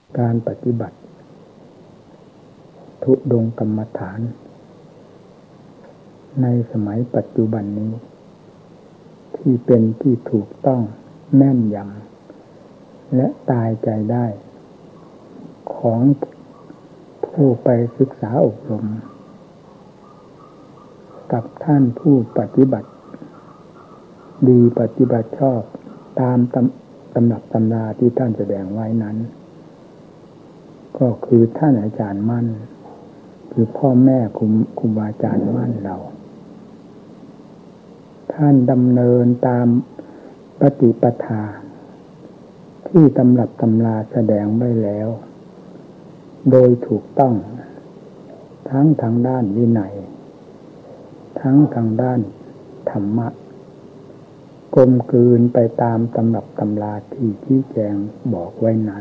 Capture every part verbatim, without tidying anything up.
การปฏิบัติทุดงกรรมฐานในสมัยปัจจุบันนี้ที่เป็นที่ถูกต้องแม่นยำและตายใจได้ของผู้ไปศึกษาอบรมกับท่านผู้ปฏิบัติดีปฏิบัติชอบตามตำตำรับตำราที่ท่านแสดงไว้นั้นก็คือท่านอาจารย์มั่นคือพ่อแม่ครูครูบาอาจารย์มั่นเราท่านดำเนินตามปฏิปทาที่ตำรับตำราแสดงไว้แล้วโดยถูกต้องทั้งทางด้านวินัยทั้งทางด้านธรรมะกลมกลืนไปตามตำรับตำราที่ชี้แจงบอกไว้นั้น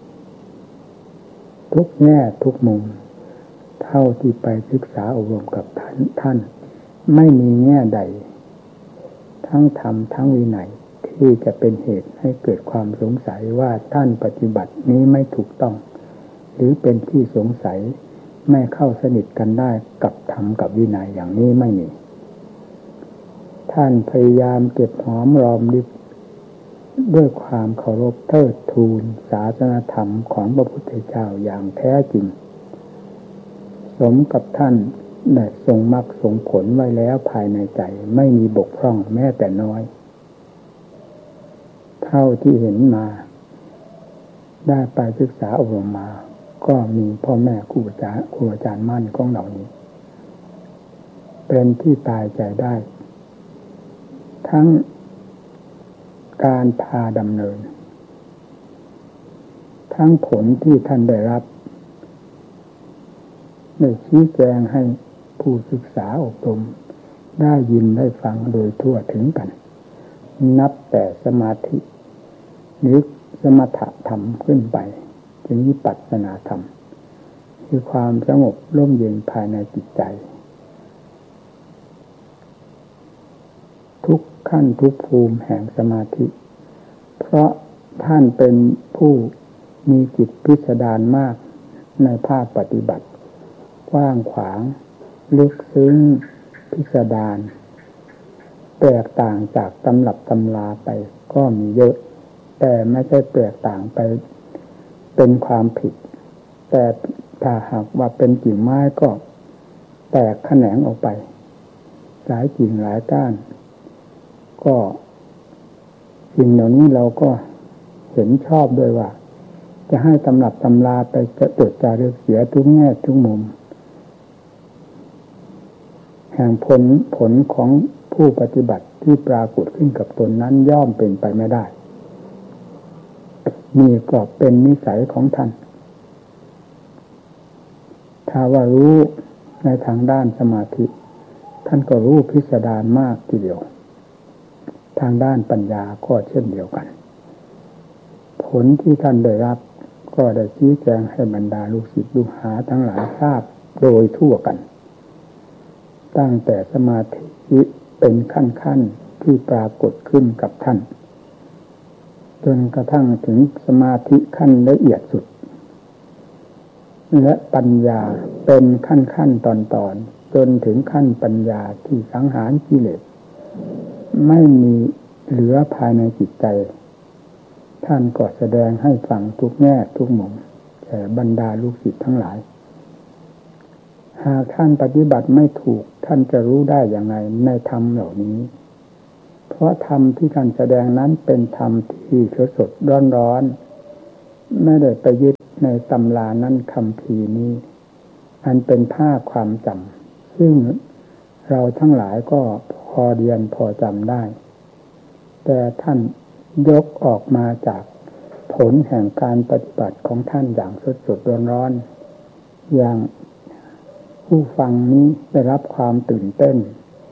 ทุกแง่ทุกมุมเท่าที่ไปศึกษาอบรมกับท่านท่านไม่มีแง่ใดทั้งธรรมทั้งวินัยที่จะเป็นเหตุให้เกิดความสงสัยว่าท่านปฏิบัตินี้ไม่ถูกต้องหรือเป็นที่สงสัยไม่เข้าสนิทกันได้กับธรรมกับวินัยอย่างนี้ไม่มีท่านพยายามเก็บหอมรอมริบด้วยความเคารพเทิดทูนศาสนธรรมของพระพุทธเจ้าอย่างแท้จริงสมกับท่านได้ทรงมรรคทรงผลไว้แล้วภายในใจไม่มีบกพร่องแม้แต่น้อยเท่าที่เห็นมาได้ไปศึกษาอบรมมาก็มีพ่อแม่ครูอาจารย์ครูอาจารย์มั่นของเหล่านี้เป็นที่ตายใจได้ทั้งการพาดำเนินทั้งผลที่ท่านได้รับได้ชี้แจงให้ผู้ศึกษาอบรมได้ยินได้ฟังโดยทั่วถึงกันนับแต่สมาธิหรือสมถะธรรมขึ้นไปถึงวิปัสสนาธรรมคือความสงบร่มเย็นภายในจิตใจทุกขั้นทุกภูมิแห่งสมาธิเพราะท่านเป็นผู้มีจิตพิสดารมากในภาคปฏิบัติกว้างขวางลึกซึ้งพิสดารแตกต่างจากตำรับตำราไปก็มีเยอะแต่ไม่ใช่แตกต่างไปเป็นความผิดแต่ถ้าหากว่าเป็นกิ่งไม้ก็แตกแขนงออกไปหลายกิ่งหลายก้านก็สิ่งเหล่านี้เราก็เห็นชอบด้วยว่าจะให้ตำรับตำราไปจะตรวจจารึกเสียทุกแง่ทุกมุมแห่งผลผลของผู้ปฏิบัติที่ปรากฏขึ้นกับตนนั้นย่อมเป็นไปไม่ได้นี่ก็เป็นนิสัยของท่านถ้าว่ารู้ในทางด้านสมาธิท่านก็รู้พิสดารมากทีเดียวทางด้านปัญญาก็เช่นเดียวกันผลที่ท่านได้รับก็ได้ชี้แจงให้บรรดาลูกศิษย์ลูกหาทั้งหลายทราบโดยทั่วกันตั้งแต่สมาธิเป็นขั้นๆที่ปรากฏขึ้นกับท่านจนกระทั่งถึงสมาธิขั้นละเอียดสุดและปัญญาเป็นขั้นๆตอนๆจนถึงขั้นปัญญาที่สังหารกิเลสไม่มีเหลือภายในจิตใจท่านก็แสดงให้ฟังทุกแง่ทุกมุมแก่บรรดาลูกศิษย์ทั้งหลายหากท่านปฏิบัติไม่ถูกท่านจะรู้ได้อย่างไรในธรรมเหล่านี้เพราะธรรมที่ท่านแสดงนั้นเป็นธรรมที่สดสดร้อนร้อนไม่ได้ไปยึดในตำรานั้นคำพีนี้อันเป็นภาพความจำซึ่งเราทั้งหลายก็พอเรียนพอจำได้แต่ท่านยกออกมาจากผลแห่งการปฏิบัติของท่านอย่างสดสดร้อนร้อนอย่างผู้ฟังนี้ได้รับความตื่นเต้น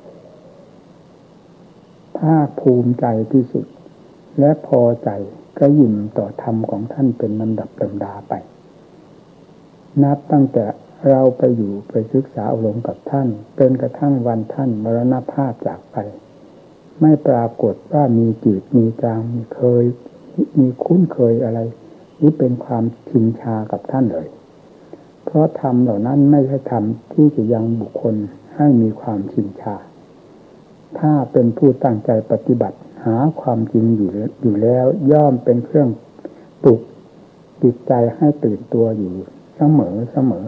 ภาคภูมิใจที่สุดและพอใจกระยิ่มต่อธรรมของท่านเป็นลำดับลำดาไปนับตั้งแต่เราไปอยู่ไปศึกษาอบรมกับท่านจนกระทั่งวันท่านมรณภาพจากไปไม่ปรากฏว่ามีจืดมีจางมีเคยมีคุ้นเคยอะไรนี่เป็นความชินชากับท่านเลยเพราะธรรมเหล่านั้นไม่ใช่ธรรมที่จะยังบุคคลให้มีความชินชาถ้าเป็นผู้ตั้งใจปฏิบัติหาความจริงอยู่อยู่แล้วย่อมเป็นเครื่องปลุกจิตใจให้ตื่นตัวอยู่เสมอเสมอ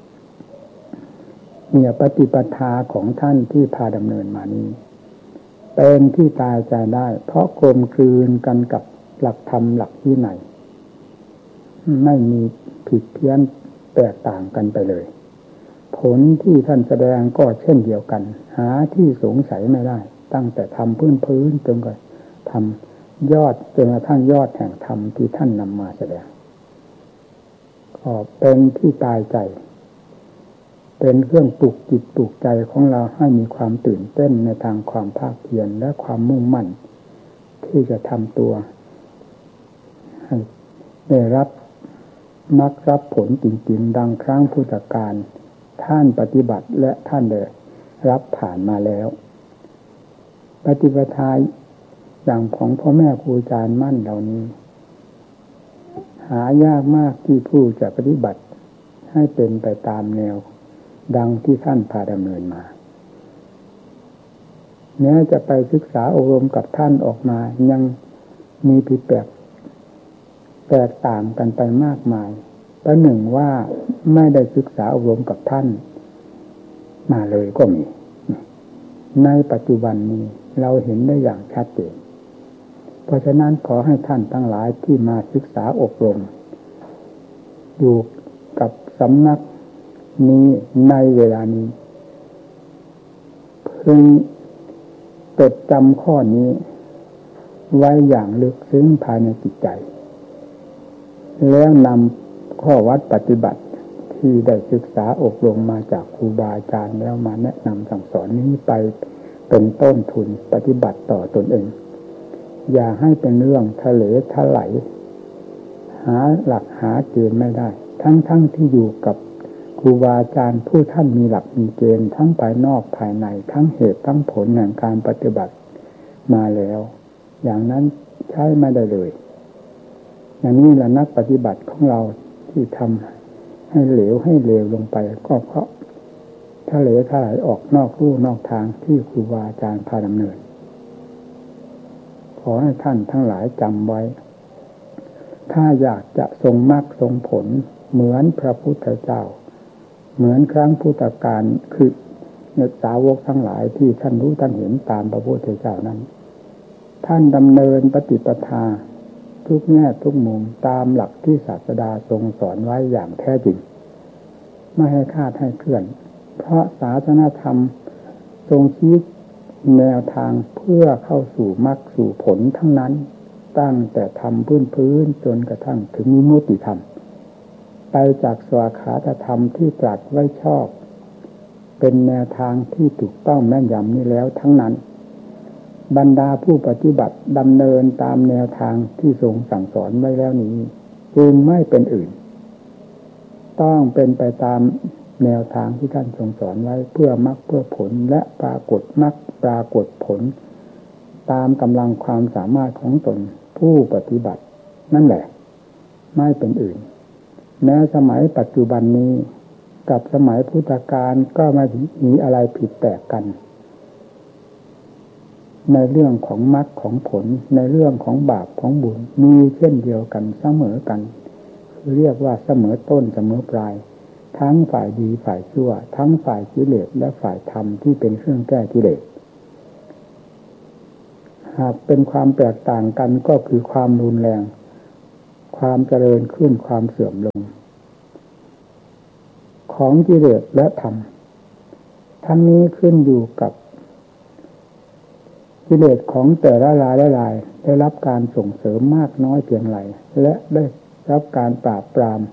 เนี่ยปฏิปทาของท่านที่พาดำเนินมานี้เป็นที่ตายใจได้เพราะกลมกลืนกันกับหลักธรรมหลักวินัยไม่มีผิดเพี้ยนแตกต่างกันไปเลยผลที่ท่านแสดงก็เช่นเดียวกันหาที่สงสัยไม่ได้ตั้งแต่ทำพื้นพื้นจนกระทำยอดจนกระทั่งยอดแห่งธรรมที่ท่านนำมาแสดงก็เป็นที่ตายใจเป็นเครื่องปลุกจิตปลุกใจของเราให้มีความตื่นเต้นในทางความภาคเพียรและความมุ่งมั่นที่จะทำตัวให้ได้รับมรรครับผลจริงๆดังครั้งพุทธกาลท่านปฏิบัติและท่านได้รับผ่านมาแล้วปฏิปทาอย่างของพ่อแม่ครูอาจารย์มั่นเหล่านี้หายากมากที่ผู้จะปฏิบัติให้เป็นไปตามแนวดังที่ท่านพาดำเนินมาแม้จะไปศึกษาอบรมกับท่านออกมายังมีผิดแปลกแตกต่างกันไปมากมายประหนึ่งว่าไม่ได้ศึกษาอบรมกับท่านมาเลยก็มีในปัจจุบันนี้เราเห็นได้อย่างชัดเจนเพราะฉะนั้นขอให้ท่านทั้งหลายที่มาศึกษาอบรมอยู่กับสำนักนี้ในเวลานี้พึงจดจำข้อนี้ไว้อย่างลึกซึ้งภายในจิตใจแล้วนำข้อวัดปฏิบัติที่ได้ศึกษาอบรมมาจากครูบาอาจารย์แล้วมาแนะนำสั่งสอนนี้ไปเป็นต้นทุนปฏิบัติต่อตนเองอย่าให้เป็นเรื่องทะเลทลายหาหลักหาเกณฑ์ไม่ได้ทั้งๆ ท, ที่อยู่กับครูบาอาจารย์ผู้ท่านมีหลักมีเกณฑ์ทั้งภายนอกภายในทั้งเหตุทั้งผลแห่งการปฏิบัติมาแล้วอย่างนั้นใช้ไม่ได้เลยอย่างนี้แหละนักปฏิบัติของเราที่ทำให้เหลวให้เลวลงไปก็เพราะทะเลทลายออกนอกลู่นอกทางที่ครูบาอาจารย์พาดำเนินขอให้ท่านทั้งหลายจำไว้ถ้าอยากจะทรงมรรคทรงผลเหมือนพระพุทธเจ้าเหมือนครั้งพุทธกาลคือเนสาวกทั้งหลายที่ท่านรู้ท่านเห็นตามพระพุทธเจ้านั้นท่านดำเนินปฏิปทาทุกแง่ทุกมุมตามหลักที่ศาสดาทรงสอนไว้อย่างแท้จริงไม่ให้คลาดให้เคลื่อนเพราะศาสนธรรมทรงชี้แนวทางเพื่อเข้าสู่มรรคสู่ผลทั้งนั้นตั้งแต่ทำพื้นพื้นจนกระทั่งถึงวิมุตติธรรมไปจากสวากขาตธรรมที่ตรัสไว้ชอบเป็นแนวทางที่ถูกต้องแม่นยำนี้แล้วทั้งนั้นบรรดาผู้ปฏิบัติดำเนินตามแนวทางที่ทรงสั่งสอนไว้แล้วนี้จึงไม่เป็นอื่นต้องเป็นไปตามแนวทางที่ท่านทรงสอนไว้เพื่อมรรคเพื่อผลและปรากฏมรรคปรากฏผลตามกำลังความสามารถของตนผู้ปฏิบัตินั่นแหละไม่เป็นอื่นแม้สมัยปัจจุบันนี้กับสมัยพุทธกาลก็ไม่มีอะไรผิดแปลกกันในเรื่องของมรรคของผลในเรื่องของบาปของบุญมีเช่นเดียวกันเสมอกันคือเรียกว่าเสมอต้นเสมอปลายทั้งฝ่ายดีฝ่ายชั่วทั้งฝ่ายกิเลสและฝ่ายธรรมที่เป็นเครื่องแก้กิเลสหากเป็นความแตกต่างกันก็คือความรุนแรงความเจริญขึ้นความเสื่อมลงของกิเลสและธรรมทั้งนี้ขึ้นอยู่กับกิเลสของแต่ละรายละรายได้รับการส่งเสริมมากน้อยเพียงไรและได้รับการปราบปราม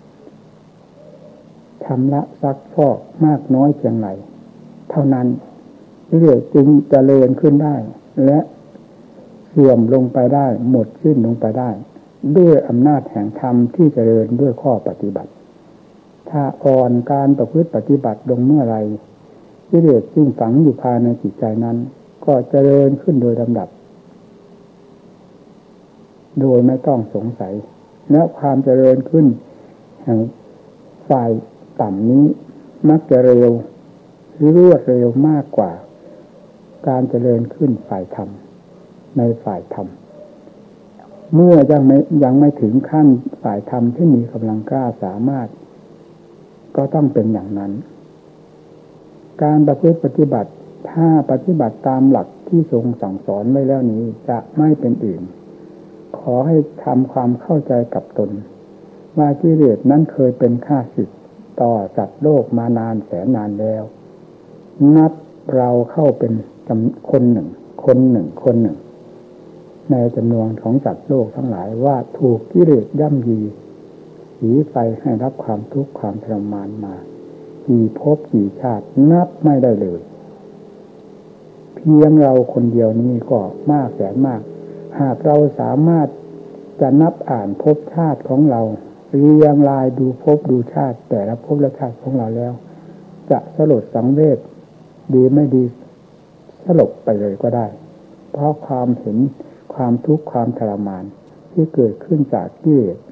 ชำระซักฟอกมากน้อยเพียงไรเท่านั้นกิเลสจึงเจริญขึ้นได้และเสื่อมลงไปได้หมดสิ้นลงไปได้ด้วยอำนาจแห่งธรรมที่เจริญด้วยข้อปฏิบัติถ้าอ่อนการประพฤติปฏิบัติลงเมื่อไรกิเลสซึ่งฝังอยู่ภายในจิตใจนั้นก็เจริญขึ้นโดยลำดับโดยไม่ต้องสงสัยและความเจริญขึ้นแห่งฝ่ายต่ำนี้มักจะเร็วหรือรวดเร็วมากกว่าการเจริญขึ้นฝ่ายธรรมในฝ่ายธรรมเมื่อยังไม่ยังไม่ถึงขั้นฝ่ายธรรมที่มีกำลังกล้าสามารถก็ต้องเป็นอย่างนั้นการประพฤติปฏิบัติถ้าปฏิบัติตามหลักที่ทรงสั่งสอนไว้แล้วนี้จะไม่เป็นอื่นขอให้ทำความเข้าใจกับตนว่ากิเลสนั้นเคยเป็นข้าศึกต่อสัตว์โลกมานานแสนนานแล้วนับเราเข้าเป็นคนหนึ่งคนหนึ่งคนหนึ่งในจำนวนของสัตว์โลกทั้งหลายว่าถูกกิเลสย่ำยีสีไฟให้รับความทุกข์ความทรมานมากี่ภพกี่ชาตินับไม่ได้เลยเพียงเราคนเดียวนี้ก็มากแสนมากหากเราสามารถจะนับอ่านภพชาติของเราเรียงรายดูภพดูชาติแต่ละภพและชาติของเราแล้วจะสลดสังเวชดีไม่ดีสลบไปเลยก็ได้เพราะความเห็นความทุกข์ความทรมานที่เกิดขึ้นจากกิเลส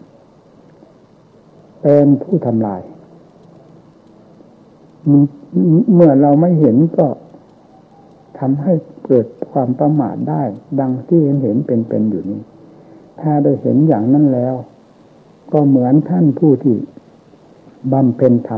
เป็นผู้ทำลายเมื่อเราไม่เห็นก็ทำให้เกิดความประมาทได้ดังที่เห็นเห็นเป็นเป็นอยู่นี้ถ้าได้เห็นอย่างนั้นแล้วก็เหมือนท่านผู้ที่บำเพ็ญธรรม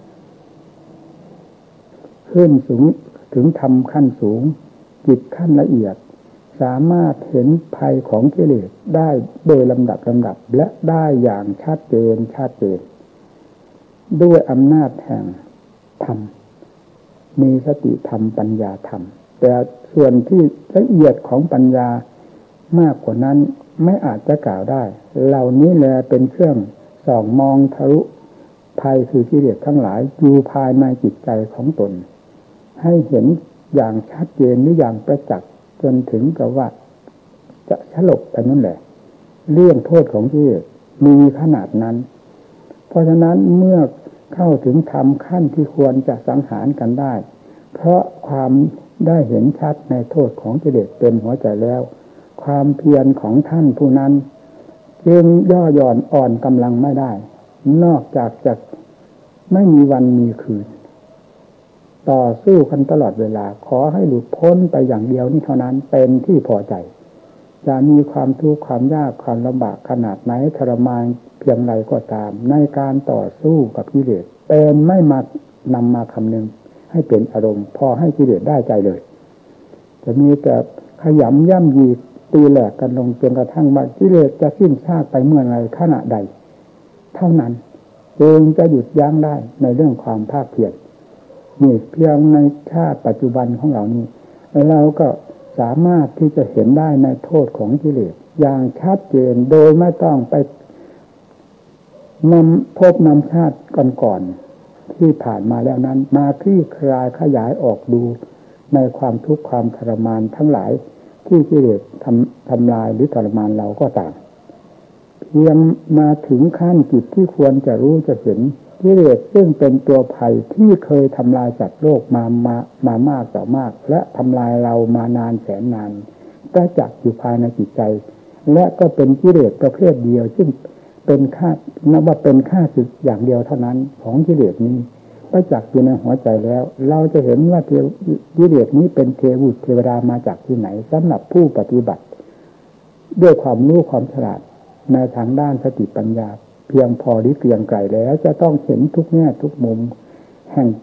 ขึ้นสูงถึงธรรมขั้นสูงจิตขั้นละเอียดสามารถเห็นภัยของกิเลสได้โดยลำดับลำดับและได้อย่างชัดเจนชัดเจนด้วยอำนาจแห่งธรรมมีสติธรรมปัญญาธรรมแต่ส่วนที่ละเอียดของปัญญามากกว่านั้นไม่อาจจะกล่าวได้เหล่านี้แลเป็นเครื่องส่องมองทะลุภัยคือกิเลสทั้งหลายอยู่ภายในจิตใจของตนให้เห็นอย่างชัดเจนหรืออย่างประจักษ์จนถึงกับว่าจะสลบไปนั่นแหละเรื่องโทษของกิเลสมีขนาดนั้นเพราะฉะนั้นเมื่อเข้าถึงธรรมขั้นที่ควรจะสังหารกันได้เพราะความได้เห็นชัดในโทษของกิเลสเต็มหัวใจแล้วความเพียรของท่านผู้นั้นจึงย่อหย่อนอ่อนกำลังไม่ได้นอกจากจะไม่มีวันมีคืนต่อสู้กันตลอดเวลาขอให้หลุดพ้นไปอย่างเดียวนี้เท่านั้นเป็นที่พอใจจะมีความทุกข์ความยากความลำบากขนาดไหนทรมานเพียงไรก็ตามในการต่อสู้กับกิเลสเป็นไม่มานำมาคำนึงให้เป็นอารมณ์พอให้กิเลสได้ใจเลยจะมีแต่ขยำย่ำยีตีแหลกกันลงจนกระทั่งว่ากิเลสจะสิ้นซากไปเมื่อไรขณะใดเท่านั้นจึงจะหยุดยั้งได้ในเรื่องความภาคเพียรนี่เพียงในชาติปัจจุบันของเรานี้เราก็สามารถที่จะเห็นได้ในโทษของกิเลสอย่างชัดเจนโดยไม่ต้องไปนำพบนำชาติก่อนๆที่ผ่านมาแล้วนั้นมาคลี่คลายขยายออกดูในความทุกข์ความทรมานทั้งหลายที่กิเลสทำทำลายหรือทรมานเราก็ตามเพียงมาถึงขั้นจิตที่ควรจะรู้จะเห็นกิเลสซึ่งเป็นตัวภัยที่เคยทำลายจัดโลกมามามามากต่อมากและทำลายเรามานานแสนนานประจักษ์อยู่ภายในจิตใจและก็เป็นกิเลสประเภทเดียวซึ่งเป็นค่านับว่าเป็นค่าศึกอย่างเดียวเท่านั้นของกิเลสนี้ประจักษ์อยู่ในหัวใจแล้วเราจะเห็นว่ากิเลสนี้เป็นเทวุตเทวดามาจากที่ไหนสำหรับผู้ปฏิบัติด้วยความรู้ความฉลาดในทางด้านสติปัญญาเพียงพอหรือเพียงไกลแล้วจะต้องเห็นทุกแง่ทุกมุมแห่ง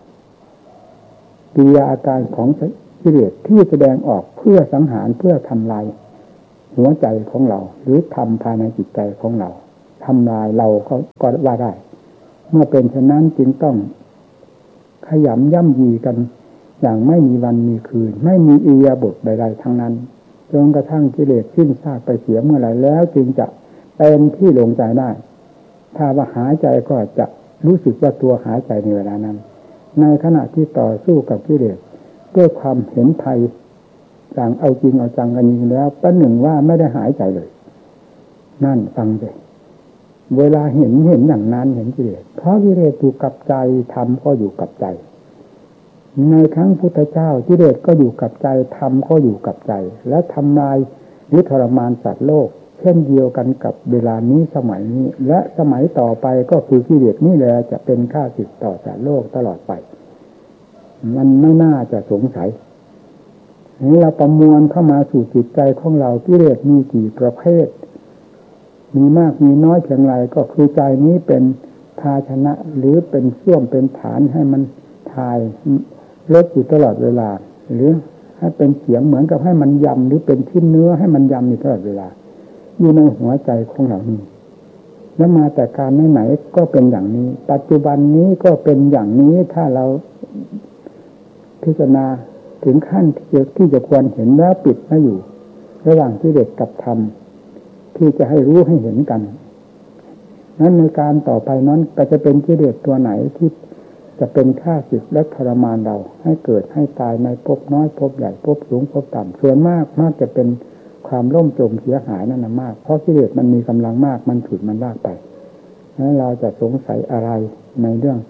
กิริยาอาการของกิเลสที่แสดงออกเพื่อสังหารเพื่อทำลายหัวใจของเราหรือทำภายในจิตใจของเราทำลายเราก็ก็ว่าได้เมื่อเป็นเช่นนั้นจึงต้องขยำย่ำยีกันอย่างไม่มีวันมีคืนไม่มีอิริยาบถใดๆทั้งนั้นจนกระทั่งกิเลสสิ้นซากไปเสียเมื่อไหร่แล้วจึงจะเป็นที่ลงใจได้ถ้าว่าหายใจก็จะรู้สึกว่าตัวหายใจในเวลานั้นในขณะที่ต่อสู้กับกิเลสด้วยความเห็นภัยต่างเอาจริงเอาจังกันจริงแล้วประหนึ่งว่าไม่ได้หายใจเลยนั่นฟังเลยเวลาเห็นเห็นอย่างนั้นเห็นกิเลสเพราะกิเลสอยู่กับใจธรรมก็อยู่กับใจในครั้งพุทธเจ้ากิเลสก็อยู่กับใจธรรมก็อยู่กับใจและทำลายหรือทรมานสัตว์โลกเช่นเดียวกันกับเวลานี้สมัยนี้และสมัยต่อไปก็คือกิเลสนี่แหละจะเป็นข้าศึกต่อสารโลกตลอดไปมันไม่น่าจะสงสัยนี่เราประมวลเข้ามาสู่จิตใจของเรากิเลสมีกี่ประเภทมีมากมีน้อยเพียงไรก็คือใจนี้เป็นภาชนะหรือเป็นส้วมเป็นฐานให้มันทายลดอยู่ตลอดเวลาหรือให้เป็นเสียงเหมือนกับให้มันยำหรือเป็นชิ้นเนื้อให้มันยำอยู่ตลอดเวลาอยู่ในหัวใจของเรานี้แล้วมาแต่การไหนๆก็เป็นอย่างนี้ปัจจุบันนี้ก็เป็นอย่างนี้ถ้าเราพิจารณาถึงขั้นที่จะที่จะควรเห็นแล้วปิดไม่อยู่ระหว่างกิเลสกับธรรมที่จะให้รู้ให้เห็นกันนั้นในการต่อไปนั้นก็จะเป็นกิเลสตัวไหนที่จะเป็นข้าศึกและทรมานเราให้เกิดให้ตายในภพน้อยภพใหญ่ภพสูงภพต่ำส่วนมากมากจะเป็นความล่มจมเสียหายนั่นนะมากเพราะกิเลสมันมีกำลังมากมันฉุดมันลากไปแล้วเราจะสงสัยอะไรในเรื่อง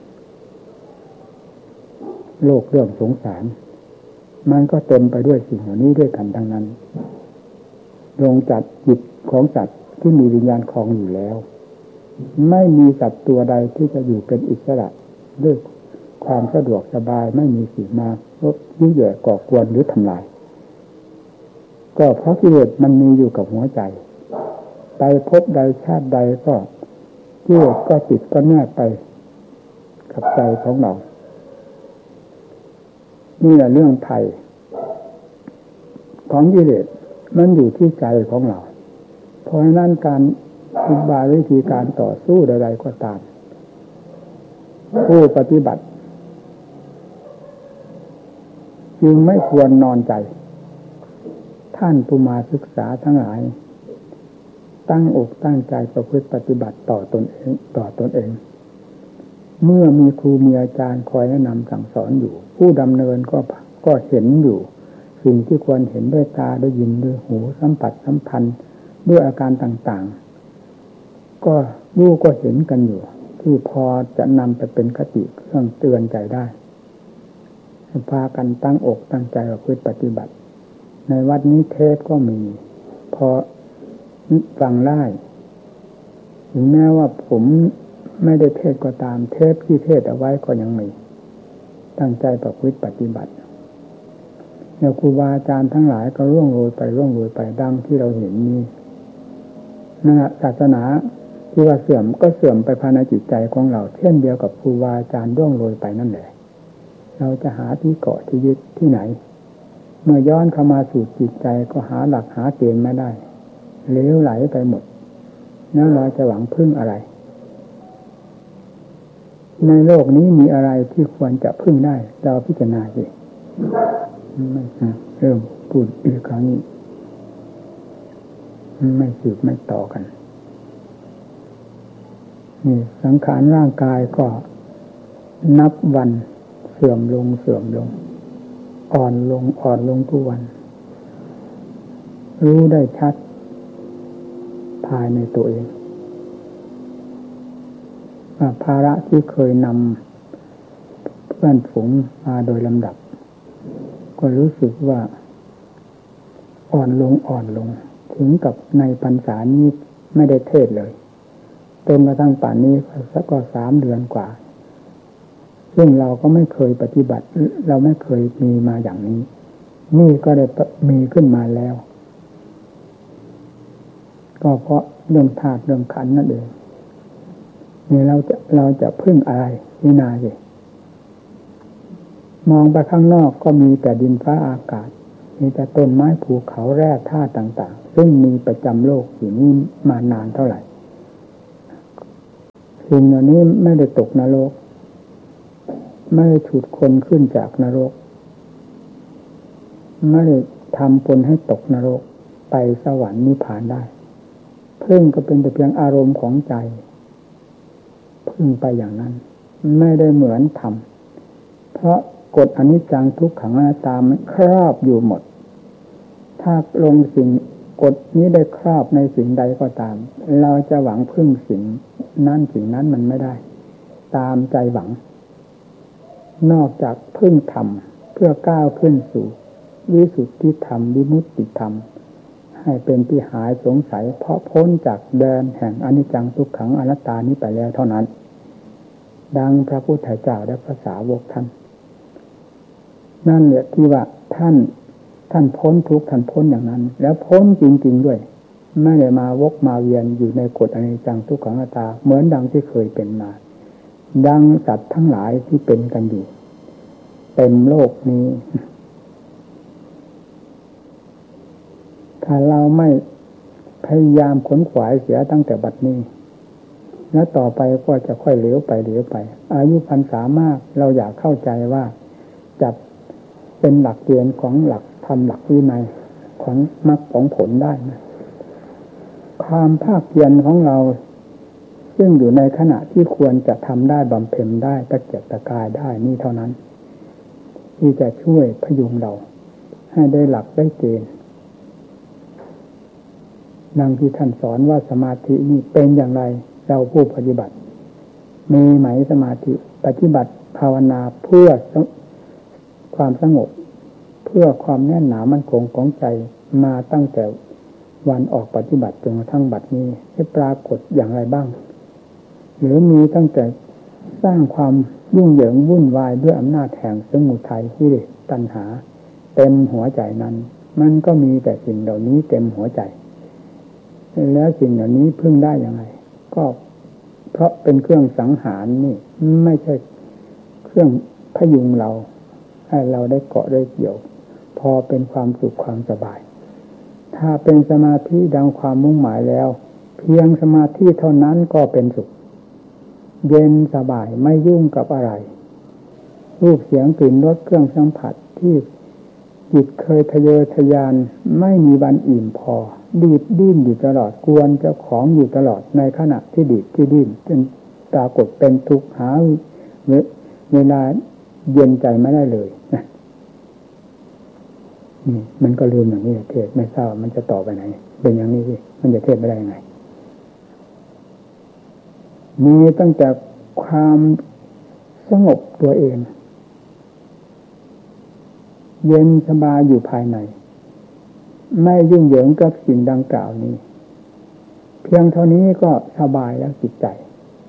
โลกเรื่องสงสารมันก็เต็มไปด้วยสิ่งเหล่านี้ด้วยกันทั้งนั้นลงจัดจิตของสัตว์ที่มีวิญญาณครองอยู่แล้วไม่มีสัตว์ตัวใดที่จะอยู่เป็นอิสระด้วยความสะดวกสบายไม่มีสิ่งมารบยุ่งเหยิงก่อกวนหรือทำลายก็เพราะกิเลสมันมีอยู่กับหัวใจไปพบใดชาติใดก็กิเลสก็ติดก็แนบไปกับใจของเรานี่แหละเรื่องไถ่ของกิเลสมันอยู่ที่ใจของเราเพราะฉะนั้นการอุบายวิธีการต่อสู้ใดๆก็ตามผู้ปฏิบัติจึงไม่ควรนอนใจท่านผู้มาศึกษาทั้งหลายตั้งอกตั้งใจประพฤติปฏิบัติต่อตนเองต่อตนเองเมื่อมีครูมีอาจารย์คอยแนะนำสั่งสอนอยู่ผู้ดำเนินก็ก็เห็นอยู่สิ่งที่ควรเห็นด้วยตาได้ยินด้วยหูสัมผัสสัมพันธ์ด้วยอาการต่างๆก็รู้ก็เห็นกันอยู่ที่พอจะนำไปเป็นคติเครื่องเตือนใจได้พากันตั้งอกตั้งใจประพฤติปฏิบัติในวัดนี้เทศก็มีพอฟังได้ถึงแม้ว่าผมไม่ได้เทศก็ตามเทปที่เทศเอาไว้ก็ยังมีตั้งใจประพฤติปฏิบัติแล้วครูบาอาจารย์ทั้งหลายก็ร่วงโรยไปร่วงโรยไปดังที่เราเห็นนี้นะศาสนาที่ว่าเสื่อมก็เสื่อมไปภายในจิตใจของเราเช่นเดียวกับครูบาอาจารย์ร่วงโรยไปนั่นแหละเราจะหาที่เกาะที่ยึดที่ไหนเมื่อย้อนเข้ามาสู่จิตใจก็หาหลักหาเกณฑ์ไม่ได้เลวไหลไปหมดแล้วเราจะหวังพึ่งอะไรในโลกนี้มีอะไรที่ควรจะพึ่งได้เราพิจารณาสิไม่เริ่มพูดอีกครั้งนี้ไม่สืบไม่ต่อกันนี่สังขารร่างกายก็นับวันเสื่อมลงเสื่อมลงอ่อนลงอ่อนลงทุกวันรู้ได้ชัดภายในตัวเองว่าภาระที่เคยนำเพื่อนฝูงมาโดยลำดับก็รู้สึกว่าอ่อนลงอ่อนลงถึงกับในพรรษานี้ไม่ได้เทศเลยจนกระทั่งป่านนี้สักก็สามเดือนกว่าซึ่งเราก็ไม่เคยปฏิบัติเราไม่เคยมีมาอย่างนี้นี่ก็ได้มีขึ้นมาแล้วก็เพราะเรื่องธาตุเรื่องขันธ์นั่นเองนี่เราจะเราจะพึ่งอะไรนี่นาสิมองไปข้างนอกก็มีแต่ดินฟ้าอากาศมีแต่ต้นไม้ภูเขาแร่ธาตุต่างๆซึ่งมีประจำโลกอยู่นี้มานานเท่าไหร่สิ่งเหล่านี้ไม่ได้ตกนรกไม่ได้ฉุดคนขึ้นจากนรกไม่ได้ทำคนให้ตกนรกไปสวรรค์นิพพานได้พึ่งก็เป็นแต่เพียงอารมณ์ของใจพึ่งไปอย่างนั้นไม่ได้เหมือนธรรมเพราะกฎอนิจจังทุกขังอนัตตามันครอบอยู่หมดถ้าลงสิ่งกฎนี้ได้ครอบในสิ่งใดก็ตามเราจะหวังพึ่งสิ่งนั้นสิ่งนั้นมันไม่ได้ตามใจหวังนอกจากพึ่งธรรมเพื่อก้าวขึ้นสู่วิสุทธิธรรมวิมุตติธรรมให้เป็นที่หายสงสัยเพราะพ้นจากแดนแห่งอนิจจังทุกขังอนัตตานี้ไปแล้วเท่านั้นดังพระพุทธเจ้าและพระสาวกท่านนั่นแหละที่ว่าท่านท่านพ้นทุกข์ท่านพ้นอย่างนั้นแล้วพ้นจริงๆด้วยไม่ได้มาวกมาเวียนอยู่ในกฎอนิจจังทุกขังอนัตตาเหมือนดังที่เคยเป็นมาดังสัตว์ทั้งหลายที่เป็นกันอยู่เต็มโลกนี้ถ้าเราไม่พยายามขนขวายเสียตั้งแต่บัดนี้แล้วต่อไปก็จะค่อยเหลวไปเหลวไปอายุพรรษามากเราอยากเข้าใจว่าจะเป็นหลักเกณฑ์ของหลักธรรมหลักวินัยของมรรคของผลได้นะความภาคเพียรของเราซึ่งอยู่ในขณะที่ควรจะทำได้บำเพ็ญได้ตะเกียกตะกายได้นี่เท่านั้นที่จะช่วยพยุงเราให้ได้หลักได้เกณฑ์ดังที่ท่านสอนว่าสมาธินี่เป็นอย่างไรเราผู้ปฏิบัติมีไหมสมาธิปฏิบัติภาวนาเพื่อความสงบเพื่อความแน่นหนามั่นคงของใจมาตั้งแต่วันออกปฏิบัติจนกระทั่งบัดนี้ให้ปรากฏอย่างไรบ้างหรือมีตั้งแต่สร้างความยุ่งเหยิงวุ่นวายด้วยอำนาจแห่งสมุทัยที่ตัณหาเต็มหัวใจนั้นมันก็มีแต่สิ่งเหล่านี้เต็มหัวใจแล้วสิ่งเหล่านี้พึ่งได้อย่างไรก็เพราะเป็นเครื่องสังหารนี่ไม่ใช่เครื่องพยุงเราให้เราได้เกาะได้เกี่ยวพอเป็นความสุขความสบายถ้าเป็นสมาธิดังความมุ่งหมายแล้วเพียงสมาธิเท่านั้นก็เป็นสุขเย็นสบายไม่ยุ่งกับอะไรรูปเสียงกลิ่นรสเครื่องสัมผัสที่จิตเคยทะเยอทะยานไม่มีวันอิ่มพอดีดดิ้นอยู่ตลอดกวนเจ้าของอยู่ตลอดในขณะที่ดีดที่ดิ้นจนปรากฏเป็นทุกข์หาเวลาเย็นใจไม่ได้เลยนะนี่มันก็ลืมอย่างนี้เทศไม่ทราบมันจะต่อไปไหนเป็นอย่างนี้สิมันจะเทศไม่ได้ยังไงมีตั้งแต่ความสงบตัวเองเย็นสบายอยู่ภายในไม่ยุ่งเหยิงกับสิ่งดังกล่าวนี้เพียงเท่านี้ก็สบายแล้วจิตใจ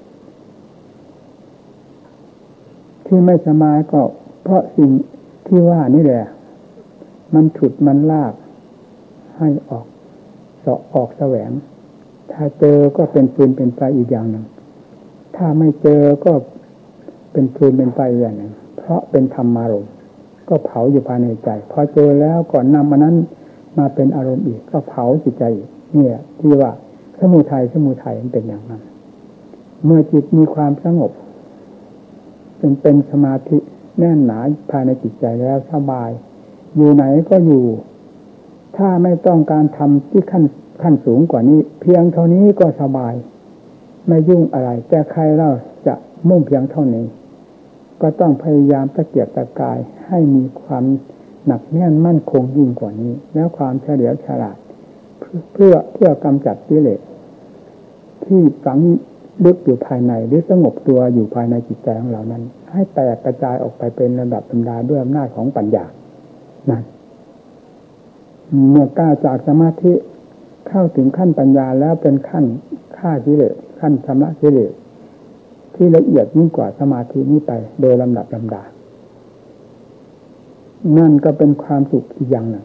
ที่ไม่สบายก็เพราะสิ่งที่ว่านี่แหละมันฉุดมันลากให้ออกเสาะออกแสวงถ้าเจอก็เป็นฟืนเป็นไฟอีกอย่างหนึ่งถ้าไม่เจอก็เป็นฟืนเป็นไฟอีกอย่างหนึ่งเพราะเป็นธรรมารมณ์ก็เผาอยู่ภายในใจพอเจอแล้วก่อนนำมันนั้นมาเป็นอารมณ์อีกก็เผาจิตใจอีกเนี่ยที่ว่าสมุทัยสมุทัยมันเป็นอย่างนั้นเมื่อจิตมีความสงบเป็นเป็นสมาธิแน่นหนาภายในจิตใจแล้วสบายอยู่ไหนก็อยู่ถ้าไม่ต้องการทำที่ขั้นขั้นสูงกว่านี้เพียงเท่านี้ก็สบายไม่ยุ่งอะไรแต่ใครเล่าจะมุ่งเพียงเท่านี้ก็ต้องพยายามตะเกียกตะกายให้มีความหนักแน่นมั่นคงยิ่งกว่านี้แล้วความเฉลียวฉลาดเพื่อเพื่อกำจัดกิเลสที่ฝังลึกอยู่ภายในหรือสงบตัวอยู่ภายในจิตใจของเรานั้นให้แตกกระจายออกไปเป็นระดับธรรมดาด้วยอำนาจของปัญญานั่นเมื่อก้าวจากสมาธิเข้าถึงขั้นปัญญาแล้วเป็นขั้นฆ่ากิเลสขั้นชำระกิเลสที่ละเอียดยิ่งกว่าสมาธินี้ไปโดยลำดับลำดานั่นก็เป็นความสุขอีกอย่างหนึ่ง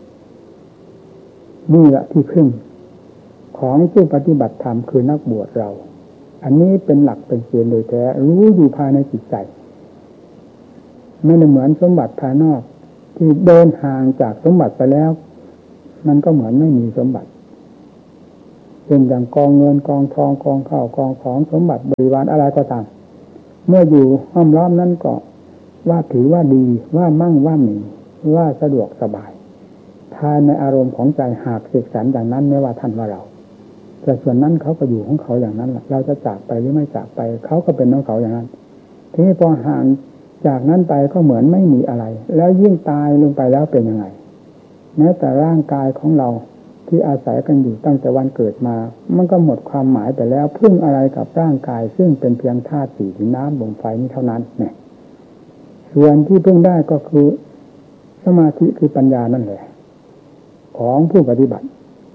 นี่แหละที่พึ่งของผู้ปฏิบัติธรรมคือนักบวชเราอันนี้เป็นหลักเป็นเกณฑ์โดยแท้รู้อยู่ภายในจิตใจไม่ได้เหมือนสมบัติภายนอกที่เดินห่างจากสมบัติไปแล้วมันก็เหมือนไม่มีสมบัติเป็นอย่างกองเงินกองทองกองข้าวกองของสมบัติบริวารอะไรก็ตามเมื่ออยู่ห้อมล้อมนั้นก็ว่าถือว่าดีว่ามั่งว่ามีว่าสะดวกสบายภายในอารมณ์ของใจหากเสกสรรอย่างนั้นไม่ว่าท่านว่าเราแต่ส่วนนั้นเขาก็อยู่ของเขาอย่างนั้นแหละเราจะจากไปหรือไม่จากไปเขาก็เป็นของเขาอย่างนั้นทีนี้พอห่างจากนั้นไปก็เหมือนไม่มีอะไรแล้วยิ่งตายลงไปแล้วเป็นยังไงแม้แต่ร่างกายของเราที่อาศัยกันอยู่ตั้งแต่วันเกิดมามันก็หมดความหมายไปแล้วพึ่งอะไรกับร่างกายซึ่งเป็นเพียงธาตุสี่ดินน้ำลมไฟนี้เท่านั้นเนี่ยส่วนที่พึ่งได้ก็คือสมาธิคือปัญญานั่นแหละของผู้ปฏิบัติ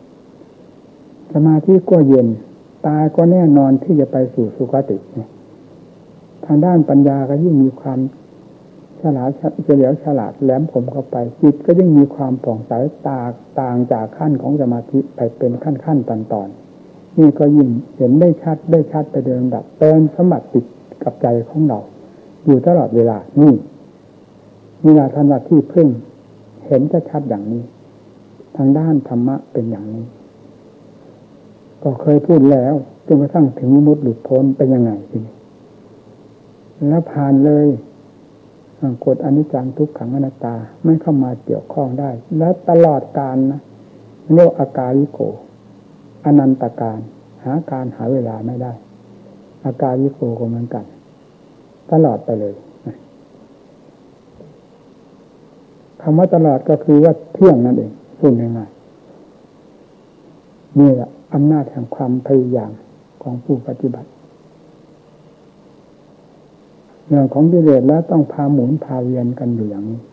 สมาธิก็เย็นตายก็แน่นอนที่จะไปสู่สุคติทางด้านปัญญาก็ยิ่งมีความฉลาดเฉลียวฉลาดแหลมคมเข้าไปจิตก็ยิ่งมีความผ่องใสตาต่างจากขั้นของสมาธิไปเป็นขั้นขั้นตอนตอนนี่ก็ยิ่งเห็นได้ชัดได้ชัดไปโดยลำดับเป็นสมบัติติดกับใจของเราอยู่ตลอดเวลานี่นี่แหละท่านว่าที่พึ่งเห็นจะชัดอย่างนี้ทางด้านธรรมะเป็นอย่างนี้ก็เคยพูดแล้วจนกระทั่งถึงวิมุตติหลุดพ้นเป็นยังไงทีนี้แล้วผ่านเลยกฎอนิจจังทุกขังอนัตตาไม่เข้ามาเกี่ยวข้องได้และตลอดกาลนะเรียกอากาลิโกอนันตการหาการหาเวลาไม่ได้อากาลิโกก็เหมือนกันตลอดไปเลยคำว่าตลอดก็คือว่าเที่ยงนั่นเองพูดง่ายๆนี่แหละอำนาจแห่งความพยายามของผู้ปฏิบัติเรื่องของกิเลสแล้วต้องพาหมุนพาเวียนกันอยู่อย่างนี้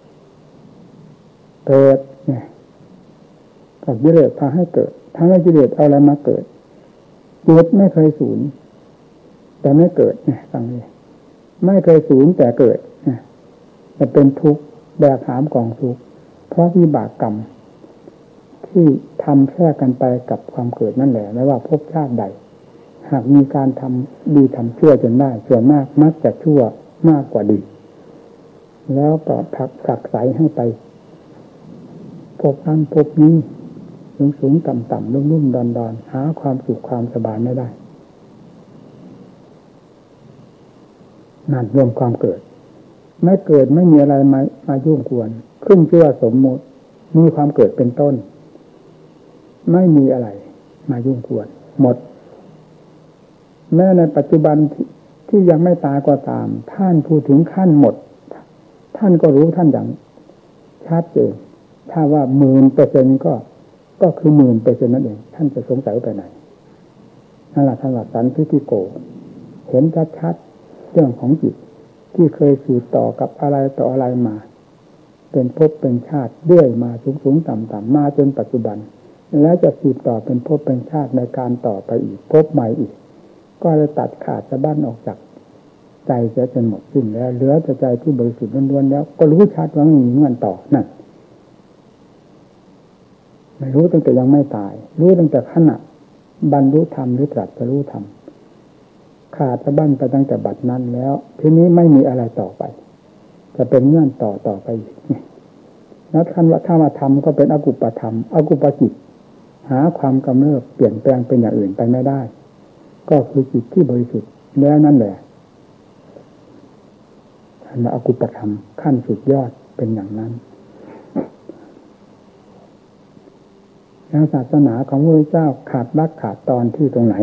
เกิดเนี่ยกับกิเลสพาให้เกิดทั้งที่กิเลสเอาอะไรมาเกิดเกิดไม่เคยสูญแต่ไม่เกิดเนี่ยฟังเลยไม่เคยสูญแต่เกิดเนี่ยจะเป็นทุกข์แบกหามกองทุกข์เพราะวิบากกรรมที่ทำแทรกกันไปกับความเกิดนั่นแหละไม่ว่าภพชาติใดหากมีการทำดีทำชั่วจนได้ส่วนมากมักจะชั่วมากกว่าดีแล้วก็ผลักผลักไสให้ไปพบนั้นพบนี้สูงสูงต่ำต่ำลุ่มลุ่มดอนดอนหาความสุขความสบายไม่ได้นั่นรวมความเกิดไม่เกิดไม่มีอะไรมามายุ่งกวนขึ้นชื่อสมมติมีความเกิดเป็นต้นไม่มีอะไรมายุ่งกวนหมดแม้ในปัจจุบันที่ที่ยังไม่ตายก็ตามท่านพูดถึงขั้นหมดท่านก็รู้ท่านอย่างชัดเจนถ้าว่าหมื่นเปอร์เซ็นต์ก็ก็คือหมื่นเปอร์เซ็นต์นั่นเองท่านจะสงสัยไปไหนนั่นแหละท่านว่าสันทิฏฐิโกเห็นชัดๆเรื่องของจิตที่เคยสืบต่อกับอะไรต่ออะไรมาเป็นภพเป็นชาติเรื่อยมาสูงๆต่ำๆมาจนปัจจุบันแล้วจะสืบต่อเป็นภพเป็นชาติในการต่อไปอีกภพใหม่อีกก็จะตัดขาดสะบั้นออกจากใจเสียจนหมดสิ้นแล้วเหลือแต่ใจที่บริสุทธิ์ล้วนๆแล้วก็รู้ชัดว่ามีเงื่อนต่อนั่นไม่รู้ตั้งแต่ยังไม่ตายรู้ตั้งแต่ขณะบรรลุธรรมหรือตรัสรู้ธรรมขาดสะบั้นไปตั้งแต่บัดนั้นแล้วทีนี้ไม่มีอะไรต่อไปจะเป็นเงื่อนต่อต่อไปอีกแล้วท่านว่าถ้ามาทำก็เป็นอกุปธรรมอกุปจิตหาความกำเริบเปลี่ยนแปลงเป็นอย่างอื่นไปไม่ได้ก็คือจิตที่บริสุทธิ์แล้วนั่นแหละท่านว่าอกุปธรรมขั้นสุดยอดเป็นอย่างนั้นแล้วศาสนาของพระพุทธเจ้าขาดวรรคขาดตอนที่ตรงไหน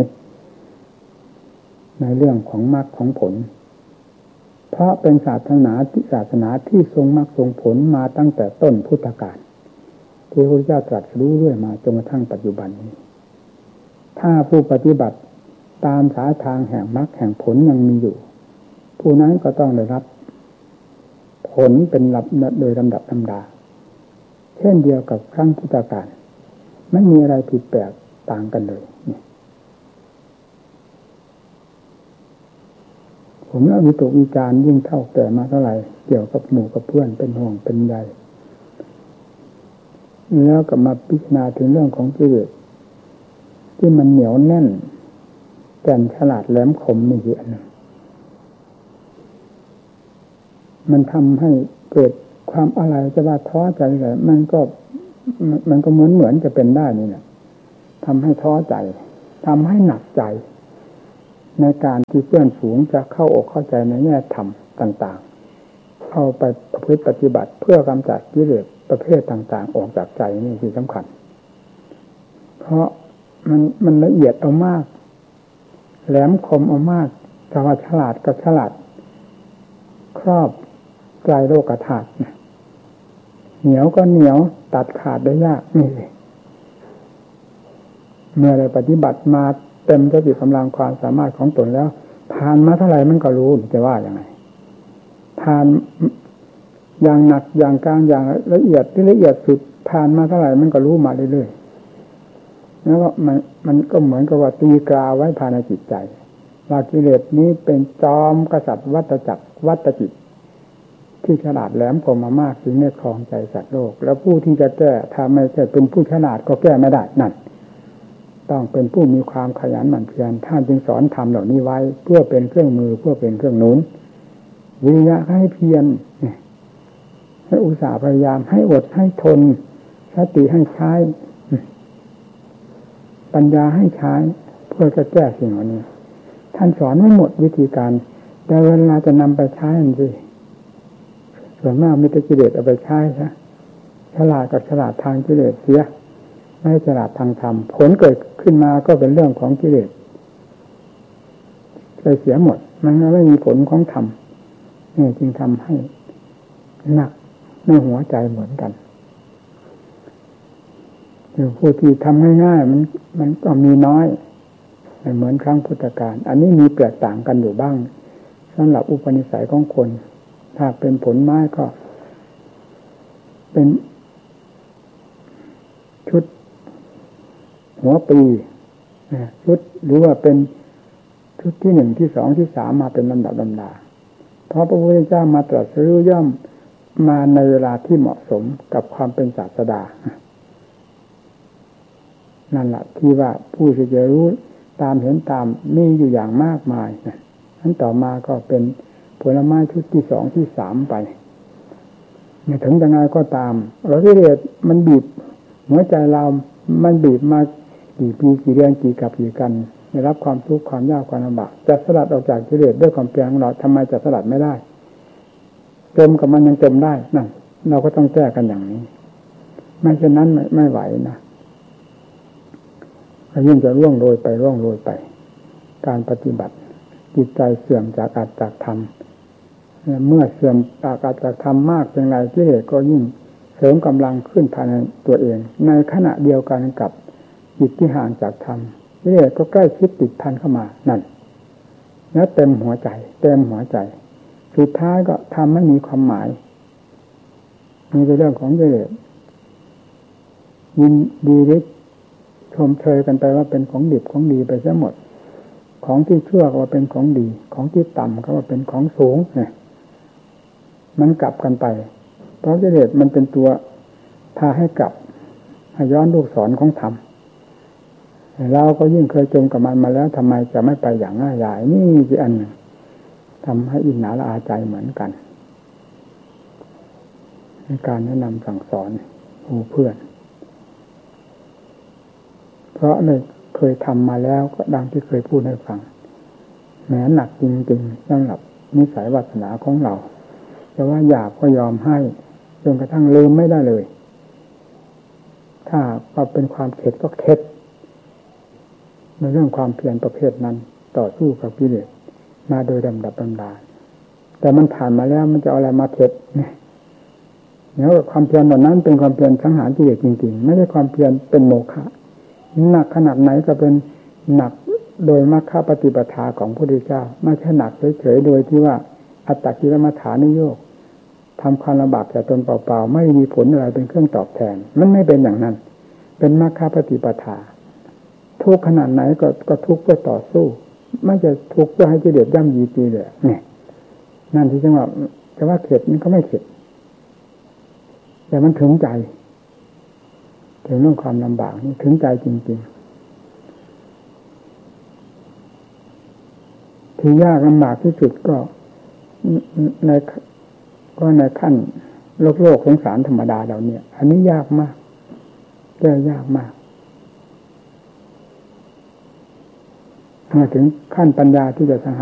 ในเรื่องของมรรคของผลเพราะเป็นศาสนาที่ศาสนาที่ทรงมรรคทรงผลมาตั้งแต่ต้นพุทธกาลที่พระพุทธเจ้าตรัสรู้เรื่อยมาจนกระทั่งปัจจุบันนี้ถ้าผู้ปฏิบัติตามสายทางแห่งมรรคแห่งผลยังมีอยู่ผู้นั้นก็ต้องได้รับผลเป็นลำโดยลำดับลำดาเช่นเดียวกับครั้งพุทธกาลไม่มีอะไรผิดแปลกต่างกันเลยผมแล้ววิตกวิจารยิ่งเท่าแก่มาเท่าไหร่เกี่ยวกับหมู่กับเพื่อนเป็นห่วงเป็นใยแล้วก็มาพิจารณาถึงเรื่องของกิเลสที่มันเหนียวแน่นแก่นฉลาดแหลมคมนี่คืออันนึงมันทำให้เกิดความอะไรจะว่าท้อใจอะไรมันก็มันก็เหมือนเหมือนจะเป็นได้นี่แหละทำให้ท้อใจทำให้หนักใจในการที่เพื่อนฝูงจะเข้าอกเข้าใจในแง่ธรรมต่างๆเอาไปประพฤติปฏิบัติเพื่อกำจัดกิเลสประเภทต่างๆออกจากใจนี่คือสำคัญเพราะมันมันละเอียดเอามากแหลมคมเอามากแต่ว่าฉลาดกับฉลาดครอบใจโลกธาตุเหนียวก็เหนียวตัดขาดได้ยากนี่เลยเมื่อได้ปฏิบัติมาเต็มสติกำลังความสามารถของตนแล้วผ่านมาเท่าไหร่มันก็รู้จะว่าอย่างไรผ่านอย่างหนักอย่างกลางอย่างละเอียดที่ละเอียดสุดผ่านมาเท่าไหร่มันก็รู้มาเรื่อยๆแล้วก็มันมันก็เหมือนกับว่าตีกราไว้ภายในจิตใจว่ากิเลสนี้เป็นจอมกษัตริย์วัฏจักรวัฏจิตที่ฉลาดแหลมคมมามากถึงในครองใจสัตว์โลกแล้วผู้ที่จะแก้ถ้าไม่ใช่เป็นผู้ฉลาดก็แก้ไม่ได้นั่นต้องเป็นผู้มีความขยันหมั่นเพียรท่านจึงสอนธรรมเหล่านี้ไว้เพื่อเป็นเครื่องมือเพื่อเป็นเครื่องหนุนวิริยะให้เพียรให้อุตสาห์พยายามให้อดให้ทนสติให้ใช้ปัญญาให้ใช้เพื่อจะแก้สิ่งเหล่านี้ท่านสอนไม่หมดวิธีการแต่เวลาจะนำไปใช้นั่นสิส่วนมากมีแต่กิเลสเอาไปใช้ใช่ฉลาดกับฉลาดทางกิเลสเสียไม่ฉลาดทางธรรมผลเกิดขึ้นมาก็เป็นเรื่องของกิเลสไปเสียหมดมันไม่มีผลของธรรมนี่จึงทำให้หนักในหัวใจเหมือนกันผู้ที่ทำง่ายๆมันมันก็มีน้อยเหมือนครั้งพุทธกาลอันนี้มีแตกต่างกันอยู่บ้างสำหรับอุปนิสัยของคนถ้าเป็นผลไม้ก็เป็นชุดหัวปีชุดหรือว่าเป็นชุดที่หนึ่งที่สองที่สามมาเป็นลำดับลำดาเพราะพระพุทธเจ้ามาตรัสรู้ย่อมมาในเวลาที่เหมาะสมกับความเป็นศาสดานั่นแหละที่ว่าผู้ที่จะรู้ตามเห็นตามมีอยู่อย่างมากมายนั้นต่อมาก็เป็นผลไม้ชุดที่สองที่สามไปเนี่ยถึงยังไงก็ตามเราที่เรียกมันบีบหัวใจเรามันบีบมากี่ปีกี่เดือนกี่กับกี่กันได้รับความทุกข์ความยากความลำบากจะสลัดออกจากกิเลสด้วยความเพียรของเราทำไมจะสลัดไม่ได้จมกับมันยังจมได้นั่นเราก็ต้องแก้กันอย่างนี้ไม่เช่นนั้นไม่ไม่ไหวนะยิ่งจะร่วงโรยไปร่วงโรยไปการปฏิบัติจิตใจเสื่อมจากอัตจากธรรมเมื่อเสื่อมจากอัตจากธรรมมากเป็นไรกิเลสก็ยิ่งเสริมกำลังขึ้นภายในตัวเองในขณะเดียวกันกับจิตที่ห่างจากธรรมกิเลสก็ใกล้ชิดติดพันเข้ามานั่นแล้วเต็มหัวใจเต็มหัวใจสุดท้ายก็ทำให้มีความหมายมีแต่เรื่องของกิเลสยินดีหรือชมเชยกันไปว่าเป็นของดิบของดีไปซะหมดของที่ชั่วก็ว่าเป็นของดีของที่ต่ำก็ว่าเป็นของสูงเนี่ยมันกลับกันไปเพราะกิเลสมันเป็นตัวพาให้กลับให้ย้อนลูกศรของธรรมเราก็ยิ่งเคยจมกับมันมาแล้วทำไมจะไม่ไปอย่างง่ายดายนี่คืออันหนึ่งทำให้อิจฉาละอาใจเหมือนกันในการแนะนำสั่งสอนผู้เพื่อนเพราะเลยเคยทำมาแล้วก็ดังที่เคยพูดให้ฟังแม้หนักจริงๆสำหรับนิสัยวาสนาของเราแต่ว่าอยากก็ยอมให้จนกระทั่งลืมไม่ได้เลยถ้าว่าเป็นความเข็ดก็เข็ดในเรื่องความเพียรประเภทนั้นต่อสู้กับกิเลสมาโดยลำดับลำดาแต่มันผ่านมาแล้วมันจะเอาอะไรมาเข็ดเนี่ยแล้วความเพียรแบบนั้นเป็นความเพียรสังหารกิเลสจริงๆไม่ใช่ความเพียรเป็นโมฆะหนักขนาดไหนก็เป็นหนักโดยมรรคปฏิปทาของพระพุทธเจ้าไม่ใช่หนักเฉยๆโดยที่ว่าอัตตกิลมัฏฐานิโยคทำความลำบากแก่ตนเปล่าๆไม่มีผลอะไรเป็นเครื่องตอบแทนมันไม่เป็นอย่างนั้นเป็นมรรคปฏิปทาทุกขนาดไหนก็ก็ทุกเพื่อต่อสู้ไม่จะทุกเพื่อให้กิเลสย่ำยีตีเลยเนี่ยนั่นที่จังว่าแต่ว่าเข็ดมันก็ไม่เข็ดแต่มันถึงใจถึงเรื่องความลำบากนี่ถึงใจจริงๆที่ยากลำบากที่สุดก็ในก็ในขั้นโลกโลกสงสารธรรมดาเราเนี่ยอันนี้ยากมากแก้ยากมากมาถึงขั้นปัญญาที่จะสังหาร